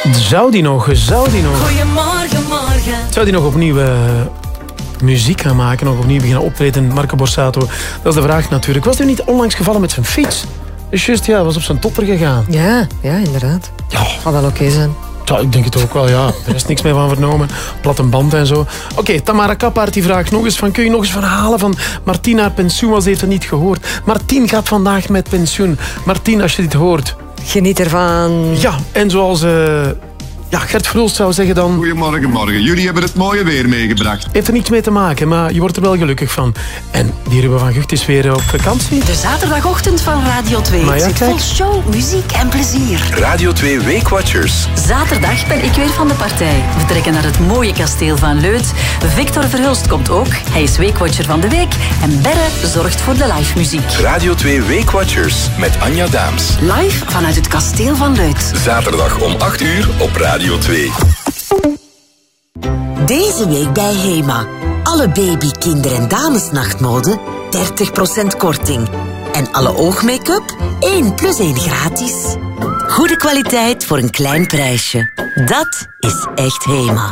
Zou die nog? Goedemorgen, morgen. Zou die nog opnieuw muziek gaan maken? Nog opnieuw beginnen optreden? Marco Borsato, dat is de vraag natuurlijk. Was hij niet onlangs gevallen met zijn fiets? Dus juist, ja, was op zijn topper gegaan. Ja, inderdaad. Ja. Gaat wel oké zijn. Ja, ik denk het ook wel, ja. Er is niks meer van vernomen. Platte band en zo. Oké, Tamara Kappaert die vraagt nog eens van... Kun je nog eens verhalen van Martien haar pensioen was? Ze heeft het niet gehoord. Martien gaat vandaag met pensioen. Martien, als je dit hoort... Geniet ervan. Ja, en zoals... Gert Verhulst zou zeggen dan... Goedemorgen, morgen. Jullie hebben het mooie weer meegebracht. Heeft er niets mee te maken, maar je wordt er wel gelukkig van. En die Ruben van Gucht is weer op vakantie. De zaterdagochtend van Radio 2 Maar ja, zit kijk. vol show, muziek en plezier. Radio 2 Weekwatchers. Zaterdag ben ik weer van de partij. We trekken naar het mooie kasteel van Leuth. Victor Verhulst komt ook. Hij is Weekwatcher van de week. En Berre zorgt voor de live muziek. Radio 2 Weekwatchers met Anja Daams. Live vanuit het kasteel van Leuth. Zaterdag om 8 uur op Radio 2. Deze week bij HEMA. Alle baby, kinder- en damesnachtmode 30% korting. En alle oogmake-up 1 + 1 gratis. Goede kwaliteit voor een klein prijsje. Dat is echt HEMA.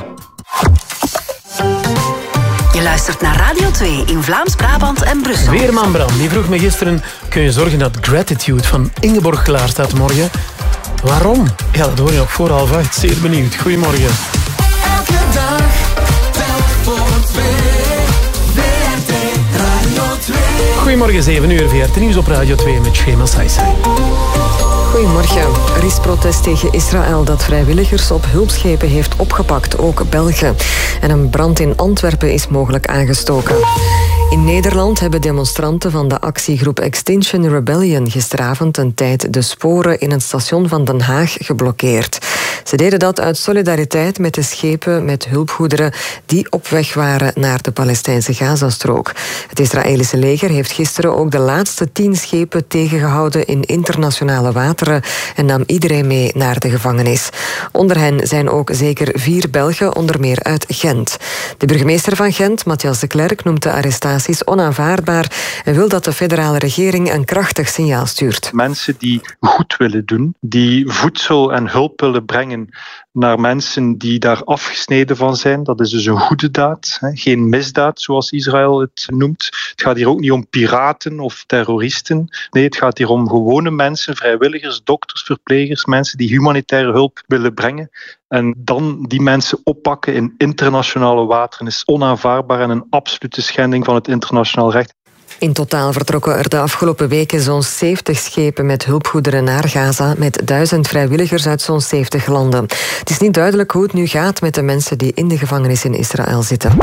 Je luistert naar Radio 2 in Vlaams-Brabant en Brussel. Weerman Bram, die vroeg me gisteren... Kun je zorgen dat Gratitude van Ingeborg klaar staat morgen? Waarom? Ja, dat hoor je nog voor 7:30. Zeer benieuwd. Goedemorgen. Elke dag, telk voor 2. VRT Radio 2. Goedemorgen, 7 uur. VRT Nieuws op Radio 2 met Shema Saisai. Goedemorgen. Er is protest tegen Israël dat vrijwilligers op hulpschepen heeft opgepakt, ook België. En een brand in Antwerpen is mogelijk aangestoken. In Nederland hebben demonstranten van de actiegroep Extinction Rebellion gisteravond een tijd de sporen in het station van Den Haag geblokkeerd. Ze deden dat uit solidariteit met de schepen met hulpgoederen die op weg waren naar de Palestijnse Gazastrook. Het Israëlische leger heeft gisteren ook de laatste 10 schepen tegengehouden in internationale wateren en nam iedereen mee naar de gevangenis. Onder hen zijn ook zeker 4 Belgen, onder meer uit Gent. De burgemeester van Gent, Matthias de Klerk, noemt de arrestaties onaanvaardbaar en wil dat de federale regering een krachtig signaal stuurt. Mensen die goed willen doen, die voedsel en hulp willen brengen naar mensen die daar afgesneden van zijn. Dat is dus een goede daad, geen misdaad zoals Israël het noemt. Het gaat hier ook niet om piraten of terroristen. Nee, het gaat hier om gewone mensen, vrijwilligers, dokters, verplegers, mensen die humanitaire hulp willen brengen. En dan die mensen oppakken in internationale wateren is onaanvaardbaar en een absolute schending van het internationaal recht. In totaal vertrokken er de afgelopen weken zo'n 70 schepen met hulpgoederen naar Gaza, met 1000 vrijwilligers uit zo'n 70 landen. Het is niet duidelijk hoe het nu gaat met de mensen die in de gevangenis in Israël zitten.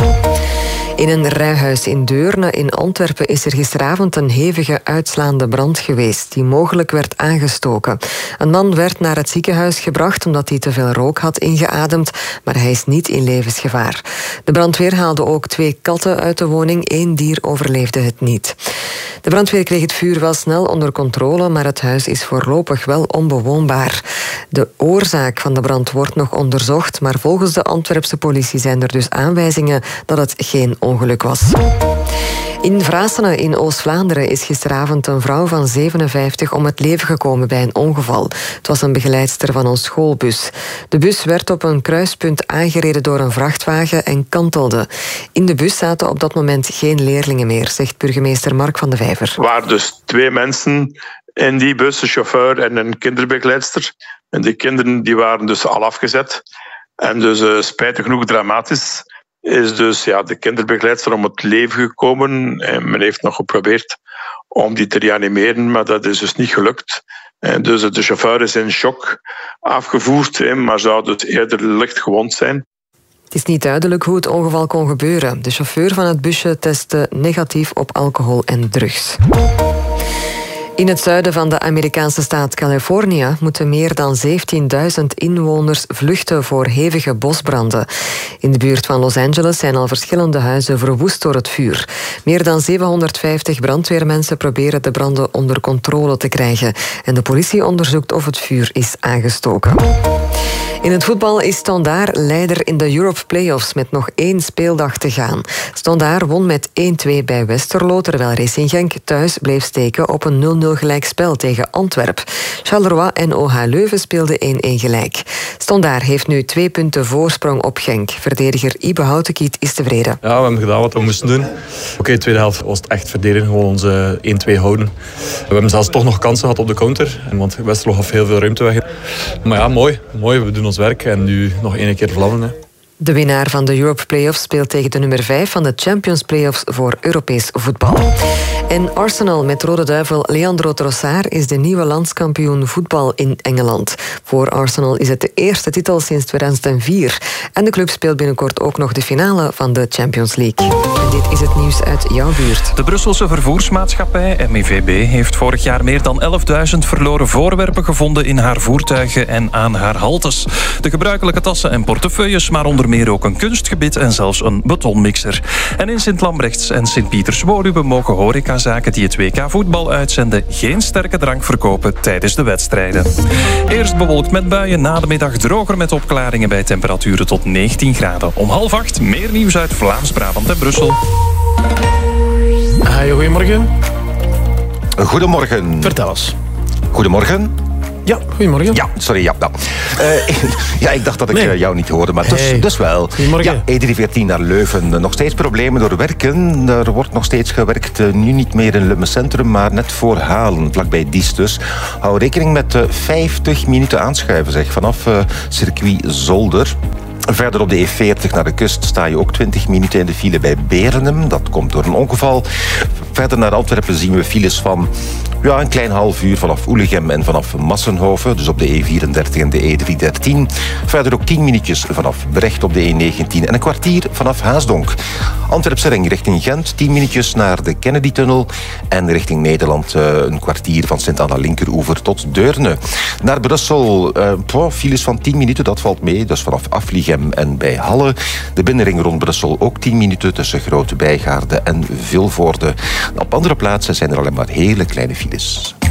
In een rijhuis in Deurne in Antwerpen is er gisteravond een hevige uitslaande brand geweest, die mogelijk werd aangestoken. Een man werd naar het ziekenhuis gebracht omdat hij te veel rook had ingeademd, maar hij is niet in levensgevaar. De brandweer haalde ook 2 katten uit de woning, 1 dier overleefde het niet. De brandweer kreeg het vuur wel snel onder controle, maar het huis is voorlopig wel onbewoonbaar. De oorzaak van de brand wordt nog onderzocht, maar volgens de Antwerpse politie zijn er dus aanwijzingen dat het geen ongeluk was. In Vrasene in Oost-Vlaanderen is gisteravond een vrouw van 57 om het leven gekomen bij een ongeval. Het was een begeleidster van een schoolbus. De bus werd op een kruispunt aangereden door een vrachtwagen en kantelde. In de bus zaten op dat moment geen leerlingen meer, zegt burgemeester Mark van de Vijver. Er waren dus 2 mensen in die bus, een chauffeur en een kinderbegeleidster. En die kinderen die waren dus al afgezet. En dus spijtig genoeg dramatisch is dus de kinderbegeleidster om het leven gekomen. En men heeft nog geprobeerd om die te reanimeren, maar dat is dus niet gelukt. En dus de chauffeur is in shock afgevoerd, maar zou dus eerder licht gewond zijn. Het is niet duidelijk hoe het ongeval kon gebeuren. De chauffeur van het busje testte negatief op alcohol en drugs. In het zuiden van de Amerikaanse staat Californië moeten meer dan 17.000 inwoners vluchten voor hevige bosbranden. In de buurt van Los Angeles zijn al verschillende huizen verwoest door het vuur. Meer dan 750 brandweermensen proberen de branden onder controle te krijgen. En de politie onderzoekt of het vuur is aangestoken. In het voetbal is Standaard leider in de Europe Playoffs met nog 1 speeldag te gaan. Standaard won met 1-2 bij Westerlo, terwijl Racing Genk thuis bleef steken op een 0-0 gelijkspel tegen Antwerp. Charleroi en OH Leuven speelden 1-1 gelijk. Standaard heeft nu 2 punten voorsprong op Genk. Verdediger Ibe Houtenkiet is tevreden. Ja, we hebben gedaan wat we moesten doen. Oké, tweede helft was het echt verdedigen, gewoon onze 1-2 houden. We hebben zelfs toch nog kansen gehad op de counter, want Westerlo gaf heel veel ruimte weg. Maar ja, mooi, we doen ons werk en nu nog 1 keer vlammen. Hè. De winnaar van de Europe Playoffs speelt tegen de nummer 5 van de Champions Playoffs voor Europees voetbal. En Arsenal met rode duivel Leandro Trossard is de nieuwe landskampioen voetbal in Engeland. Voor Arsenal is het de eerste titel sinds 2004. En de club speelt binnenkort ook nog de finale van de Champions League. En dit is het nieuws uit jouw buurt. De Brusselse vervoersmaatschappij MIVB heeft vorig jaar meer dan 11.000 verloren voorwerpen gevonden in haar voertuigen en aan haar haltes. De gebruikelijke tassen en portefeuilles, maar onder meer ook een kunstgebit en zelfs een betonmixer. En in Sint-Lambrechts en Sint-Pieters-Woluwe mogen horecazaken die het WK voetbal uitzenden geen sterke drank verkopen tijdens de wedstrijden. Eerst bewolkt met buien, na de middag droger met opklaringen bij temperaturen tot 19 graden. Om 7:30 meer nieuws uit Vlaams-Brabant en Brussel. Goedemorgen. Goedemorgen. Vertel eens. Goedemorgen. Ja, goedemorgen. Ja, sorry. Ja, ja, ik dacht dat ik jou niet hoorde, maar dus wel. Goedemorgen. Ja, E314 naar Leuven. Nog steeds problemen door werken. Er wordt nog steeds gewerkt. Nu niet meer in Lummen Centrum, maar net voor Halen, vlakbij Diest dus. Hou rekening met 50 minuten aanschuiven, zeg, vanaf circuit Zolder. Verder op de E40 naar de kust sta je ook 20 minuten in de file bij Berenem. Dat komt door een ongeval. Verder naar Antwerpen zien we files van een klein half uur vanaf Oelegem en vanaf Massenhoven. Dus op de E34 en de E313. Verder ook 10 minuutjes vanaf Brecht op de E19 en een kwartier vanaf Haasdonk. Antwerpse ring richting Gent, 10 minuutjes naar de Kennedy-tunnel. En richting Nederland een kwartier van Sint-Anna-Linkeroever tot Deurne. Naar Brussel, files van 10 minuten, dat valt mee. Dus vanaf Afliegem en bij Halle. De binnenring rond Brussel ook 10 minuten tussen Grote Bijgaarde en Vilvoorde. Op andere plaatsen zijn er alleen maar hele kleine files.